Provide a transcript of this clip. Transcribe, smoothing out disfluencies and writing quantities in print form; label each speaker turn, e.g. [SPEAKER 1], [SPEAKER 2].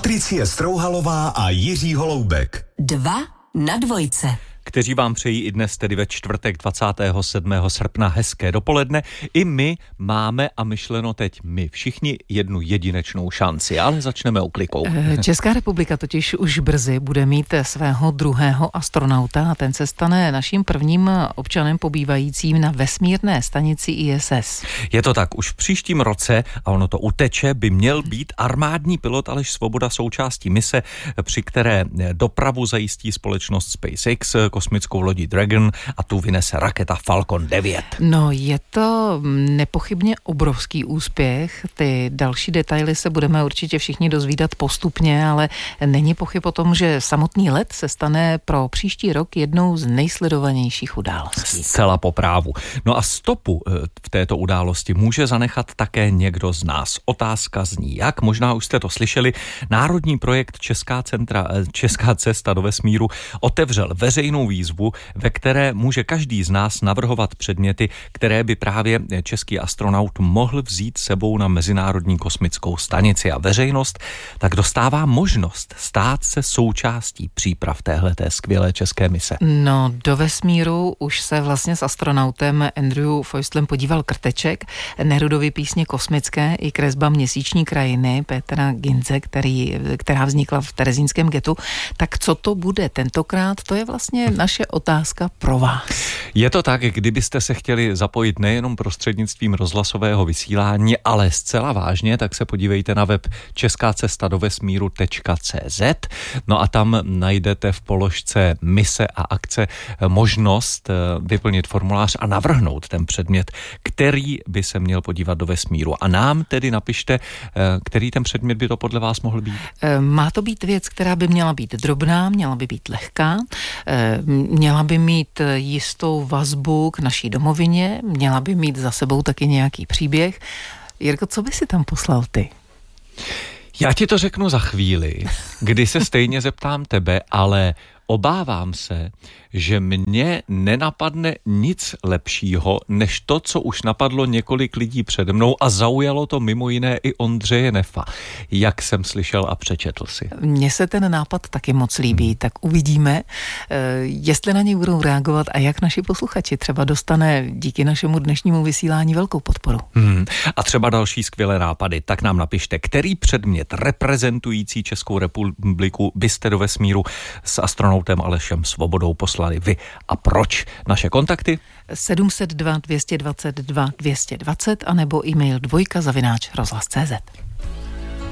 [SPEAKER 1] Patricie Strouhalová a Jiří Holoubek.
[SPEAKER 2] 2 na dvojce.
[SPEAKER 3] Kteří vám přejí i dnes, tedy ve čtvrtek 27. srpna, hezké dopoledne. I my máme, a myšleno teď my všichni, jednu jedinečnou šanci, ale začneme oklikou.
[SPEAKER 4] Česká republika totiž už brzy bude mít svého druhého astronauta a ten se stane naším prvním občanem pobývajícím na vesmírné stanici ISS.
[SPEAKER 3] Je to tak, už v příštím roce, a ono to uteče, by měl být armádní pilot Aleš Svoboda součástí mise, při které dopravu zajistí společnost SpaceX kosmickou lodí Dragon a tu vynese raketa Falcon 9.
[SPEAKER 4] No, je to nepochybně obrovský úspěch. Ty další detaily se budeme určitě všichni dozvídat postupně, ale není pochyb o tom, že samotný let se stane pro příští rok jednou z nejsledovanějších událostí.
[SPEAKER 3] Zcela po právu. No a stopu v této události může zanechat také někdo z nás. Otázka zní, jak? Možná už jste to slyšeli. Národní projekt Česká cesta do vesmíru otevřel veřejnou výzvu, ve které může každý z nás navrhovat předměty, které by právě český astronaut mohl vzít sebou na Mezinárodní kosmickou stanici. A veřejnost tak dostává možnost stát se součástí příprav téhleté skvělé české mise.
[SPEAKER 4] No, do vesmíru už se vlastně s astronautem Andrew Feustlem podíval Krteček, Nerudovy písně kosmické i kresba Měsíční krajiny Petra Ginze, která vznikla v terezínském ghettu. Tak co to bude tentokrát? To je vlastně naše otázka pro vás.
[SPEAKER 3] Je to tak, kdybyste se chtěli zapojit nejenom prostřednictvím rozhlasového vysílání, ale zcela vážně, tak se podívejte na web českacestadovesmíru.cz. No a tam najdete v položce mise a akce možnost vyplnit formulář a navrhnout ten předmět, který by se měl podívat do vesmíru. A nám tedy napište, který ten předmět by to podle vás mohl být.
[SPEAKER 4] Má to být věc, která by měla být drobná, měla by být lehká, měla by mít jistou vazbu k naší domovině, měla by mít za sebou taky nějaký příběh. Jirko, co by si tam poslal ty?
[SPEAKER 3] Já ti to řeknu za chvíli, kdy se stejně zeptám tebe, ale obávám se, že mně nenapadne nic lepšího, než to, co už napadlo několik lidí přede mnou a zaujalo to mimo jiné i Ondřeje Nefa, jak jsem slyšel a přečetl si.
[SPEAKER 4] Mně se ten nápad taky moc líbí, tak uvidíme, jestli na něj budou reagovat a jak naši posluchači třeba dostane díky našemu dnešnímu vysílání velkou podporu.
[SPEAKER 3] A třeba další skvělé nápady, tak nám napište, který předmět reprezentující Českou republiku byste do vesmíru s astronautem Alešem Svobodou poslali vy a proč. Naše kontakty?
[SPEAKER 4] 702 222 220 anebo e-mail 2@rozhlas.cz.